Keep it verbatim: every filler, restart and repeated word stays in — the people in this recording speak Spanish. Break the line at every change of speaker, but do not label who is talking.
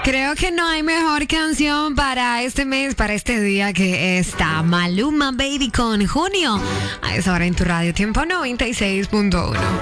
Creo que no hay mejor canción para este mes, para este día que esta Maluma Baby con Junio. A esa hora en tu radio, tiempo noventa y seis punto uno.